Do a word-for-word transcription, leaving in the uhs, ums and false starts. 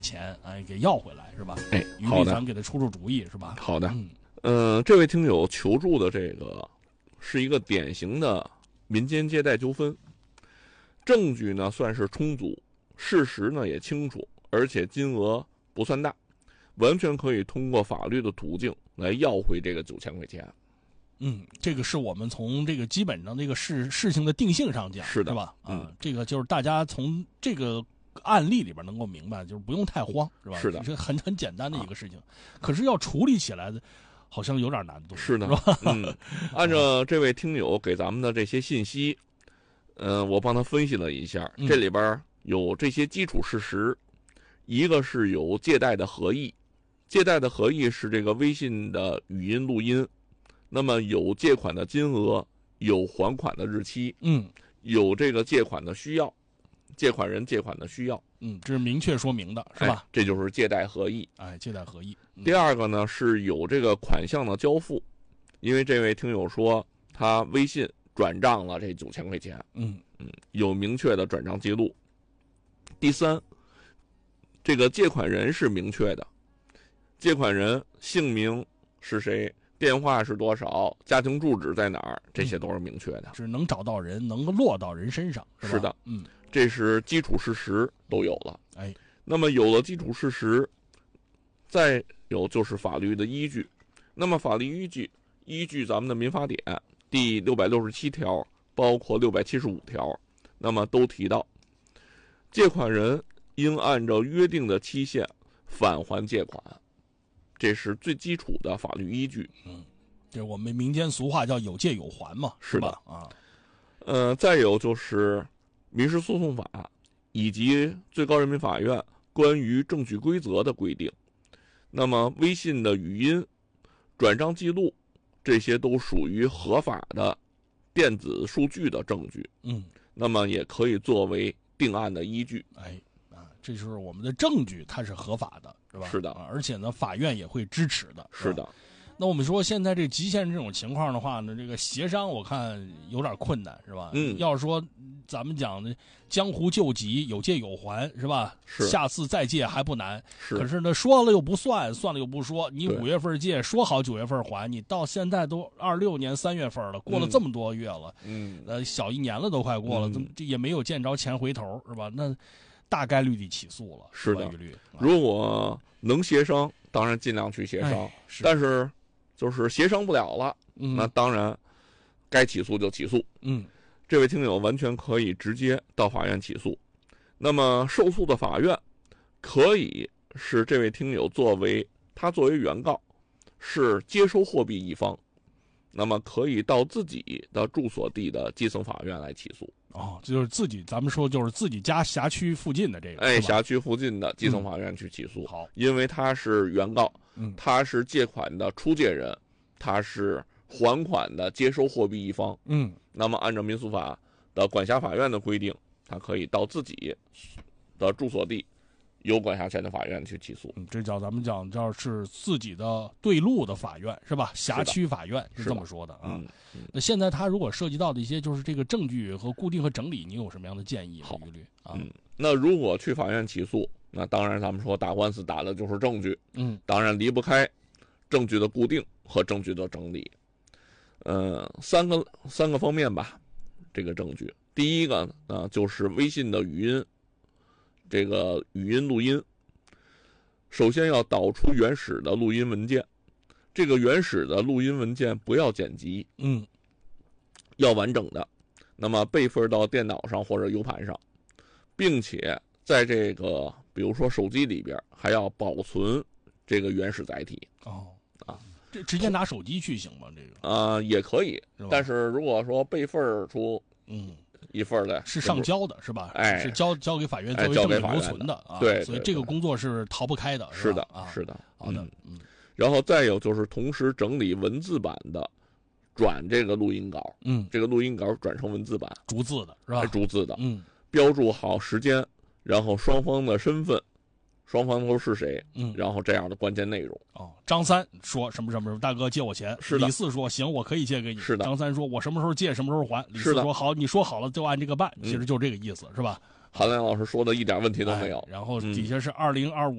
钱哎给要回来是吧？ 哎， 于好的， 咱给他出出主意是吧？ 好的， 嗯嗯、呃，这位听友求助的这个是一个典型的民间借贷纠纷，证据呢算是充足，事实呢也清楚，而且金额不算大，完全可以通过法律的途径来要回这个九千块钱。 嗯，这个是我们从这个基本上这个事事情的定性上讲， 是的是吧？啊、 嗯， 这个就是大家从这个案例里边能够明白，就是不用太慌，是吧？ 是的， 这很很简单的一个事情，啊、可是要处理起来的，好像有点难度， 是的， 是吧？ 嗯，按照这位听友给咱们的这些信息，嗯、呃，我帮他分析了一下，这里边有这些基础事实，一个是有借贷的合意，借贷的合意是这个微信的语音录音，那么有借款的金额，有还款的日期， 嗯， 有这个借款的需要，借款人借款的需要， 嗯，这是明确说明的，是吧？ 哎，这就是借贷合意。 哎，借贷合意。嗯、 第二个呢是有这个款项的交付，因为这位听友说他微信转账了这九千块钱， 嗯嗯，有明确的转账记录。第三，这个借款人是明确的，借款人姓名是谁，电话是多少，家庭住址在哪儿，这些都是明确的， 是能找到人，能够落到人身上，是吧？ 是的， 嗯， 这是基础事实都有了。 哎， 那么有了基础事实，再有就是法律的依据。那么法律依据，依据咱们的民法典第六百六十七条，包括六百七十五条，那么都提到，借款人应按照约定的期限返还借款，这是最基础的法律依据。 嗯，这我们民间俗话叫有借有还嘛， 是的吧？啊， 呃，再有就是民事诉讼法以及最高人民法院关于证据规则的规定。那么微信的语音、转账记录，这些都属于合法的电子数据的证据。 嗯， 那么也可以作为定案的依据。 哎啊，这就是我们的证据，它是合法的，是吧？ 是的， 啊、而且呢，法院也会支持的。 是的。 是那我们说现在这极限这种情况的话呢，这个协商我看有点困难，是吧？ 嗯， 要是说咱们讲的江湖救急，有借有还，是吧？ 是， 下次再借还不难。 是， 可是呢，说了又不算，算了又不说。你对五月份借，说好九月份还，你到现在都二六年三月份了，过了这么多月了， 嗯， 呃，小一年了都快过了， 嗯、 怎么这也没有见着钱回头，是吧？那大概率地起诉了， 是的。 率啊、 如果能协商，当然尽量去协商， 哎、是但是就是协商不了了， 嗯、 那当然该起诉就起诉。 嗯， 这位听友完全可以直接到法院起诉。那么受诉的法院可以是这位听友作为他作为原告是接收货币一方，那么可以到自己的住所地的基层法院来起诉。 哦，这就是自己，咱们说就是自己家辖区附近的这个， 哎，辖区附近的基层法院去起诉。 嗯、好， 因为他是原告， 嗯， 他是借款的出借人，他是还款的接收货币一方， 嗯， 那么按照民诉法的管辖法院的规定，他可以到自己的住所地有管辖权的法院去起诉。 嗯，这叫咱们讲叫是自己的对路的法院，是吧？辖区法院是这么说的啊。 嗯嗯、 那现在他如果涉及到的一些就是这个证据和固定和整理，你有什么样的建议？ 好， 于律啊， 嗯，那如果去法院起诉，那当然咱们说打官司打的就是证据， 嗯， 当然离不开证据的固定和证据的整理。呃，三个三个方面吧，这个证据。第一个呢，就是微信的语音，这个语音录音，首先要导出原始的录音文件，这个原始的录音文件不要剪辑， 嗯， 要完整的，那么备份到电脑上或者 U 盘上，并且在这个比如说手机里边还要保存这个原始载体。 哦，啊，这直接拿手机去行吗？这个啊、呃、也可以，但是如果说备份出嗯一份的是上交的是吧？ 哎， 是交交给法院作为证据留存的啊。 对， 所以这个工作是逃不开的。 是的啊， 是的。 好的，嗯。 然后再有就是同时整理文字版的，转这个录音稿， 嗯， 这个录音稿转成文字版， 逐字的是吧？ 逐字的， 嗯， 标注好时间，然后双方的身份，双方都是谁， 嗯， 然后这样的关键内容。 哦，张三说什么什么什么，大哥借我钱。 是的。 李四说行，我可以借给你。 是的。 张三说我什么时候借什么时候还。李四说好，你说好了就按这个办。 嗯、 其实就这个意思，是吧？ 韩亮老师说的一点问题都没有。 哎、然后底下是二零二五。